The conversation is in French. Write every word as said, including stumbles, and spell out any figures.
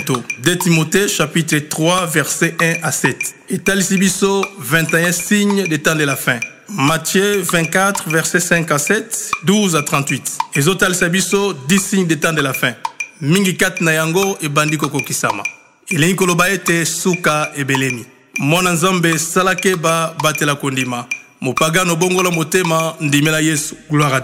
bientôt. deux Timothée chapitre trois versets un à sept. Etalisi biso vingt et un signes des temps de la fin. Matthieu vingt-quatre versets cinq à sept, douze à trente-huit. Ezotalisa biso dix signes des temps de la fin. Mingi kat na yango ebandi kokokisama. Elengi koloba ete suka ebelemi. Mwana nzambe salake ba batela kondima. Mopagano bongola motema ndimela Yesu. Gloire à